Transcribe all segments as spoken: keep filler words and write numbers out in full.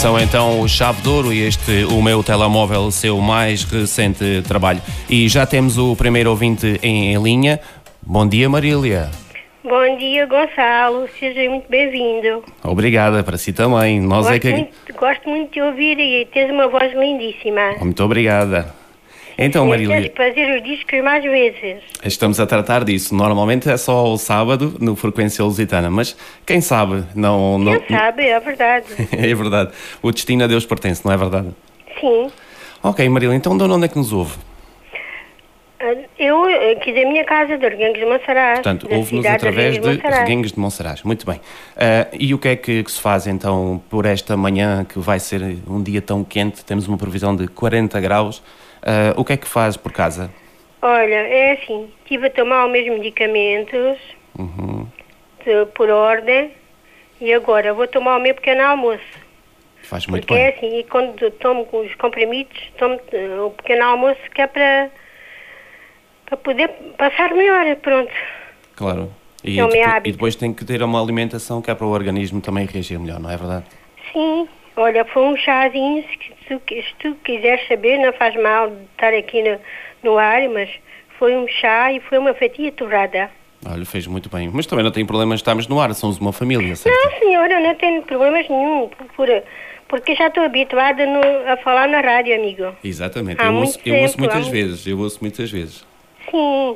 São então o Chave de Ouro e este o meu telemóvel, o seu mais recente trabalho. E já temos o primeiro ouvinte em, em linha. Bom dia, Marília. Bom dia, Gonçalo. Seja muito bem-vindo. Obrigada, para si também. Nós gosto, é que... muito, gosto muito de ouvir e tens uma voz lindíssima. Muito obrigada. Então, Marília, tens que fazer os discos mais vezes. Estamos a tratar disso. Normalmente é só o sábado no Frequência Lusitana, mas quem sabe não... não... Quem sabe, é verdade. É verdade. O destino a Deus pertence, não é verdade? Sim. Ok, Marília, então de onde é que nos ouve? Eu, aqui da minha casa, de Reguengos de Monsaraz. Portanto, ouve-nos através de Reguengos de Monsaraz. Muito bem. Uh, e o que é que, que se faz então por esta manhã, que vai ser um dia tão quente, temos uma previsão de quarenta graus, uh, o que é que faz por casa? Olha, é assim, estive a tomar os meus medicamentos, uhum. de, por ordem, e agora vou tomar o meu pequeno almoço. Faz muito porque bem. Porque é assim, e quando tomo os comprimidos, tomo uh, o pequeno almoço que é para... para poder passar melhor, pronto. Claro. E, é depois, e depois tem que ter uma alimentação que é para o organismo também reagir melhor, não é verdade? Sim. Olha, foi um chazinho, se tu, se tu quiseres saber, não faz mal de estar aqui no, no ar, mas foi um chá e foi uma fatia torrada. Olha, fez muito bem. Mas também não tem problemas de estarmos no ar, somos uma família, certo? Não, senhora, não tenho problemas nenhum, por, porque já estou habituada no, a falar na rádio, amigo. Exatamente. Eu ouço, eu ouço muitas vezes, eu ouço muitas vezes. Sim.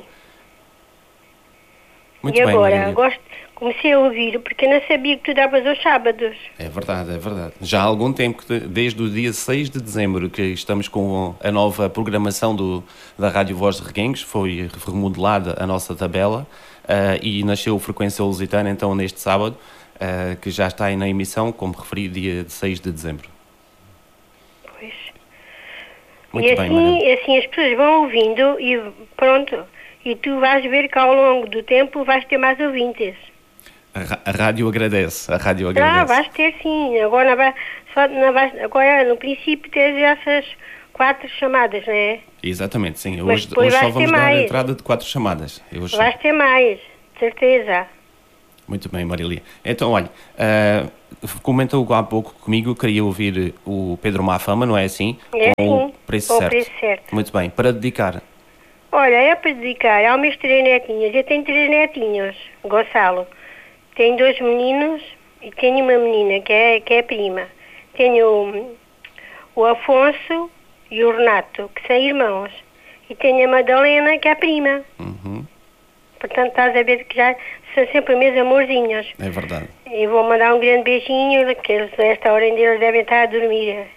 Muito e bem, agora, Marília. gosto, comecei a ouvir, porque não sabia que tu davas aos sábados. É verdade, é verdade. Já há algum tempo, que desde o dia seis de dezembro, que estamos com a nova programação do, da Rádio Voz de Reguengos, foi remodelada a nossa tabela uh, e nasceu o Frequência Lusitana, então neste sábado, uh, que já está aí na emissão, como referi, dia seis de dezembro. Pois. Muito e bem, assim, Marília. assim as pessoas vão ouvindo e pronto, e tu vais ver que ao longo do tempo vais ter mais ouvintes. A, a rádio agradece, a rádio agradece. Ah, vais ter sim, agora, não vai, só, não vais, agora no princípio tens essas quatro chamadas, não é? Exatamente, sim. Mas Hoje, hoje só vamos dar mais. a entrada de quatro chamadas. Eu vais ter mais, de certeza. Muito bem, Marília. Então, olha, uh, comentou há pouco comigo, queria ouvir o Pedro Mafama, não é assim? É com sim, o preço com certo. o preço certo. Muito bem, para dedicar. Olha, é para dedicar aos meus três netinhos. Eu tenho três netinhos, Gonçalo. Tenho dois meninos e tenho uma menina que é, que é prima. Tenho o, o Afonso e o Renato, que são irmãos. E tenho a Madalena, que é a prima. Uhum. Portanto, estás a ver que já são sempre meus amorzinhos. É verdade. E vou mandar um grande beijinho, que eles, nesta hora ainda eles devem estar a dormir.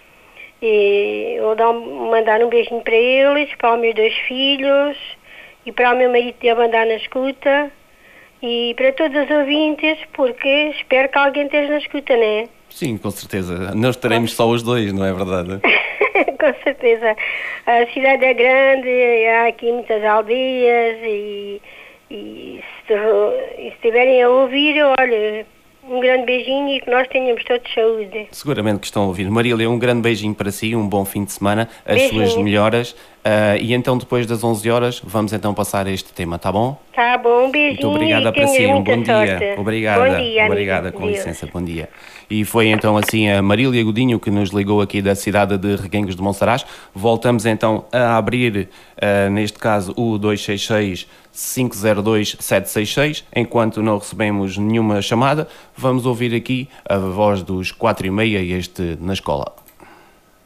E vou dar um, mandar um beijinho para eles, para os meus dois filhos e para o meu marido de mandar na escuta e para todos os ouvintes, porque espero que alguém esteja na escuta, não é? Sim, com certeza. Não estaremos só os dois, não é verdade? Com certeza. A cidade é grande, há aqui muitas aldeias e, e se, e se estiverem a ouvir, olha, um grande beijinho e que nós tenhamos todos saúde. Seguramente que estão a ouvir. Marília, um grande beijinho para si, um bom fim de semana, as Beijinho. suas melhoras. Uh, e então, depois das onze horas, vamos então passar este tema, tá bom? Tá bom, um beijinho. Muito obrigada e para si, tenhas um muita bom sorte. dia. Obrigada. Bom dia, Obrigada, amigo. com Deus. licença, bom dia. E foi então assim a Marília Godinho que nos ligou aqui da cidade de Reguengos de Monsaraz. Voltamos então a abrir, uh, neste caso, o dois seis seis, cinco zero dois, sete seis seis. Enquanto não recebemos nenhuma chamada, vamos ouvir aqui a voz dos quatro e meia, este Na Escola.